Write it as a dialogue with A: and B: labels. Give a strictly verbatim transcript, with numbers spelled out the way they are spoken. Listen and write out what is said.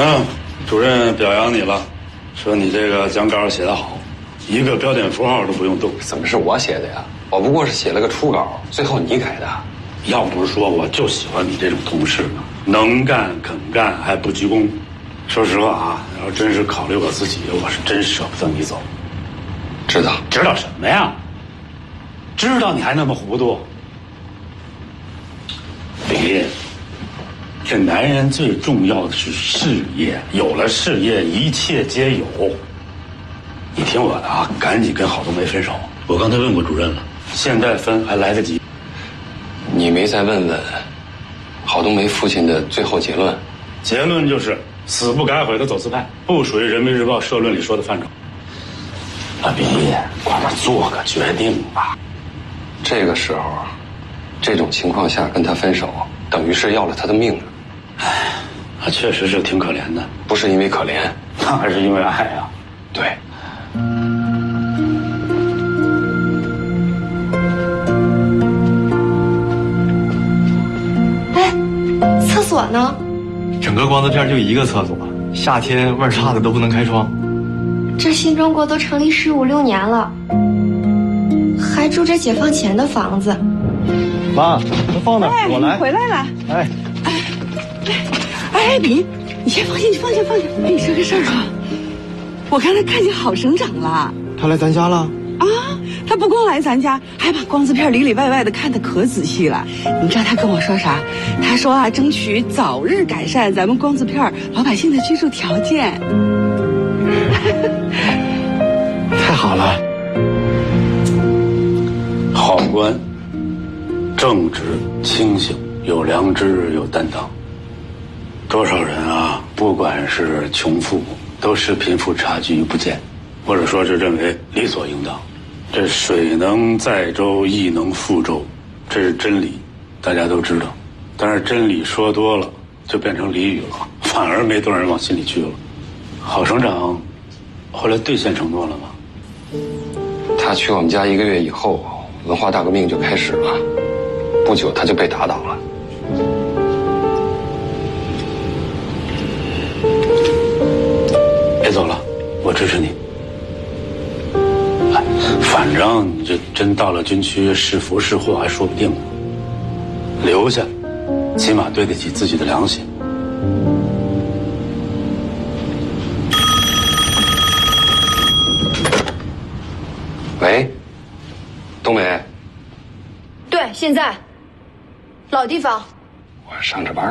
A: 嗯，主任表扬你了，说你这个讲稿写得好，一个标点符号都不用动。
B: 怎么是我写的呀？我不过是写了个初稿，最后你改的。
A: 要不是说我就喜欢你这种同事，能干肯干还不鞠躬。说实话啊，要真是考虑我自己，我是真舍不得你走。
B: 知道？
A: 知道什么呀？知道你还那么糊涂？李，这男人最重要的是事业，有了事业，一切皆有。你听我的啊，赶紧跟郝冬梅分手。我刚才问过主任了，现在分还来得及。
B: 你没再问问郝冬梅父亲的最后结论？
A: 结论就是死不改悔的走资派，不属于人民日报社论里说的范畴。老毕，快点做个决定吧。
B: 这个时候，这种情况下跟他分手，等于是要了他的命了。
A: 唉，他确实是挺可怜的，
B: 不是因为可怜，
A: 那还是因为爱啊。
B: 对。
C: 哎，厕所呢？
D: 整个光字片就一个厕所，夏天味儿差的都不能开窗。
C: 这新中国都成立十五六年了，还住着解放前的房子。
D: 妈，都放那儿，
E: 哎、
D: 我来。
E: 你回来了。
D: 哎，
E: 哎，哎，哎，比，你先放心，放心，放心。跟你说个事儿啊，我刚才看见郝省长了。
D: 他来咱家了？
E: 啊，他不光来咱家，还把光字片里里外外的看得可仔细了。你知道他跟我说啥？他说啊，争取早日改善咱们光字片老百姓的居住条件。
D: 太好了。
A: 好官，正直清醒，有良知有担当。多少人啊，不管是穷富，都视贫富差距于不见，或者说是认为理所应当。这水能载舟，亦能覆舟，这是真理，大家都知道。但是真理说多了，就变成俚语了，反而没多少人往心里去了。郝省长后来兑现承诺了吗？
B: 他去我们家一个月以后，文化大革命就开始了，不久他就被打倒了。
A: 别走了，我支持你。哎，反正你这真到了军区是福是祸还说不定呢。留下，起码对得起自己的良心。
B: 喂，冬梅。
C: 对，现在，老地方。
B: 我上着班。